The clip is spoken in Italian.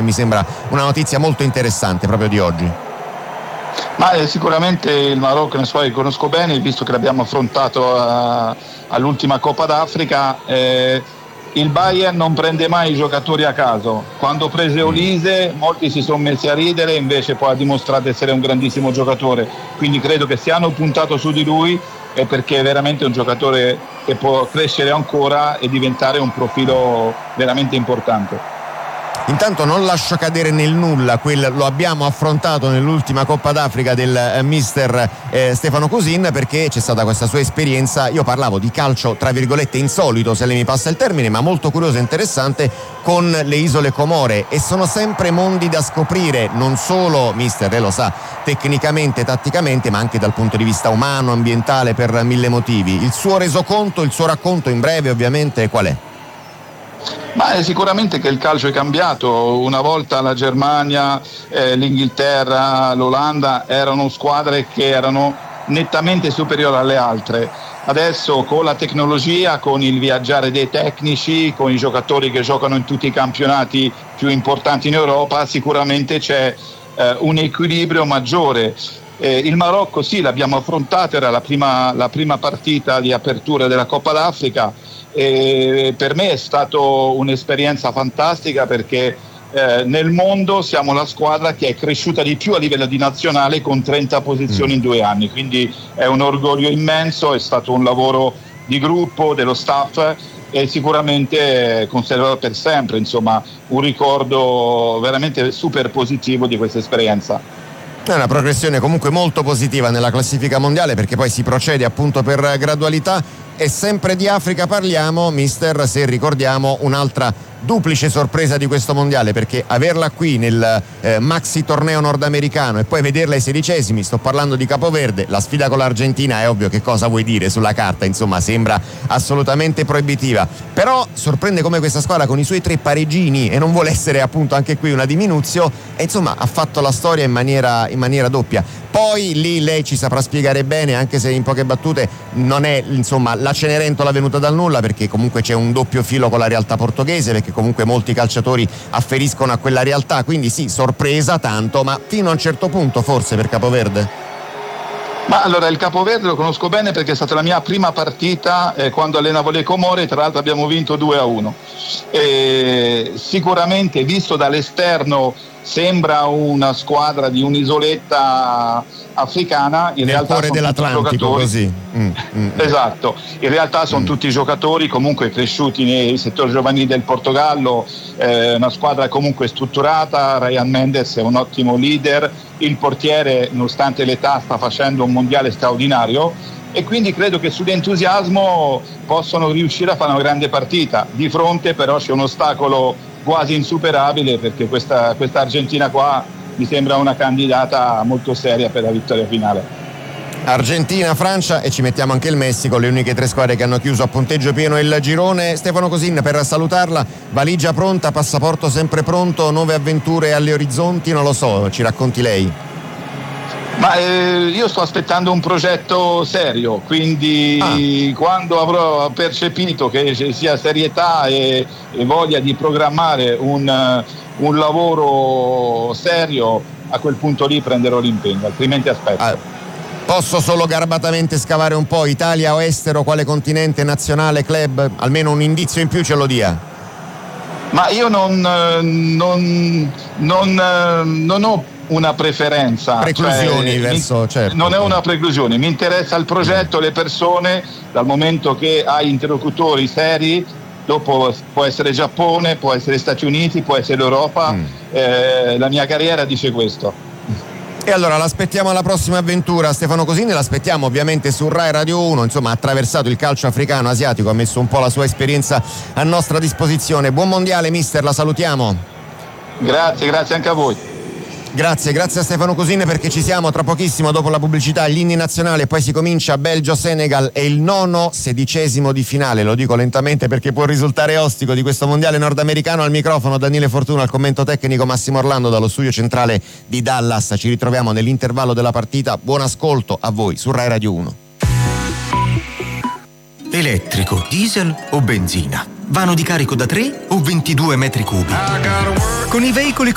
mi sembra una notizia molto interessante proprio di oggi. Ma sicuramente il Marocco è una squadra che conosco bene, visto che l'abbiamo affrontato all'ultima Coppa d'Africa. Il Bayern non prende mai i giocatori a caso. Quando prese Olise molti si sono messi a ridere, invece poi ha dimostrato essere un grandissimo giocatore, quindi credo che se hanno puntato su di lui è perché è veramente un giocatore che può crescere ancora e diventare un profilo veramente importante. Intanto non lascio cadere nel nulla lo abbiamo affrontato nell'ultima Coppa d'Africa del mister Stefano Cousin, perché c'è stata questa sua esperienza. Io parlavo di calcio tra virgolette insolito, se lei mi passa il termine, ma molto curioso e interessante, con le isole Comore, e sono sempre mondi da scoprire, non solo, mister, lei lo sa, tecnicamente, tatticamente, ma anche dal punto di vista umano, ambientale, per mille motivi. Il suo resoconto, il suo racconto in breve ovviamente qual è? Ma è sicuramente che il calcio è cambiato. Una volta la Germania, l'Inghilterra, l'Olanda erano squadre che erano nettamente superiori alle altre. Adesso con la tecnologia, con il viaggiare dei tecnici, con i giocatori che giocano in tutti i campionati più importanti in Europa, sicuramente c'è un equilibrio maggiore. Il Marocco sì, l'abbiamo affrontato, era la prima partita di apertura della Coppa d'Africa. Per me è stata un'esperienza fantastica, perché nel mondo siamo la squadra che è cresciuta di più a livello di nazionale, con 30 posizioni in 2 anni, quindi è un orgoglio immenso, è stato un lavoro di gruppo, dello staff, e sicuramente conserverò per sempre, insomma, un ricordo veramente super positivo di questa esperienza. È una progressione comunque molto positiva nella classifica mondiale, perché poi si procede appunto per gradualità. E sempre di Africa parliamo, mister, se ricordiamo un'altra duplice sorpresa di questo mondiale, perché averla qui nel maxi torneo nordamericano e poi vederla ai 16esimi, sto parlando di Capoverde, la sfida con l'Argentina è ovvio che cosa vuoi dire sulla carta, insomma sembra assolutamente proibitiva, però sorprende come questa squadra con i suoi 3 pareggini, e non vuole essere appunto anche qui una diminuzione, e insomma ha fatto la storia in maniera doppia. Poi lì lei ci saprà spiegare bene, anche se in poche battute non è insomma la Cenerentola venuta dal nulla, perché comunque c'è un doppio filo con la realtà portoghese, perché comunque molti calciatori afferiscono a quella realtà, quindi sì, sorpresa tanto, ma fino a un certo punto forse per Capoverde. Ma allora il Capoverde lo conosco bene, perché è stata la mia prima partita quando allenavo le Comore, tra l'altro abbiamo vinto 2-1. Sicuramente visto dall'esterno sembra una squadra di un'isoletta africana, in realtà cuore sono dell'Atlantico, giocatori così. Esatto, in realtà sono tutti giocatori comunque cresciuti nei settori giovanili del Portogallo, una squadra comunque strutturata. Ryan Mendes è un ottimo leader, il portiere nonostante l'età sta facendo un mondiale straordinario, e quindi credo che sull'entusiasmo possono riuscire a fare una grande partita. Di fronte però c'è un ostacolo quasi insuperabile, perché questa Argentina qua mi sembra una candidata molto seria per la vittoria finale. Argentina, Francia e ci mettiamo anche il Messico, le uniche 3 squadre che hanno chiuso a punteggio pieno il girone. Stefano Cousin, per salutarla, valigia pronta, passaporto sempre pronto, nuove avventure alle orizzonti, non lo so, ci racconti lei? Ma io sto aspettando un progetto serio, quindi quando avrò percepito che ci sia serietà e voglia di programmare un lavoro serio, a quel punto lì prenderò l'impegno, altrimenti aspetto. Posso solo garbatamente scavare un po', Italia o estero, quale continente, nazionale, club? Almeno un indizio in più ce lo dia. Ma io non ho una preferenza, preclusioni verso, certo. Non è una preclusione, mi interessa il progetto, le persone, dal momento che hai interlocutori seri. Dopo può essere Giappone, può essere Stati Uniti, può essere Europa. La mia carriera dice questo. E allora l'aspettiamo alla prossima avventura, Stefano Cousin, l'aspettiamo ovviamente su Rai Radio 1, insomma ha attraversato il calcio africano, asiatico, ha messo un po' la sua esperienza a nostra disposizione. Buon mondiale mister, la salutiamo. Grazie anche a voi. Grazie a Stefano Cousin, perché ci siamo tra pochissimo, dopo la pubblicità, gli inni nazionali, poi si comincia Belgio-Senegal e il 9º 16° di finale. Lo dico lentamente perché può risultare ostico, di questo mondiale nordamericano. Al microfono Daniele Fortuna, al commento tecnico Massimo Orlando dallo studio centrale di Dallas. Ci ritroviamo nell'intervallo della partita. Buon ascolto a voi su Rai Radio 1. Elettrico, diesel o benzina? Vano di carico da 3 o 22 metri cubi? Con i veicoli